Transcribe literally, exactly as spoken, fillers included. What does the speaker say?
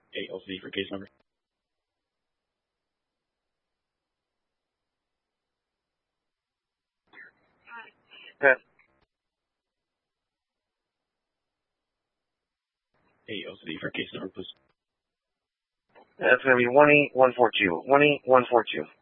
A L C for case number. Okay. A L C for case number, please. That's going to be one eight one four two. one eight one four two.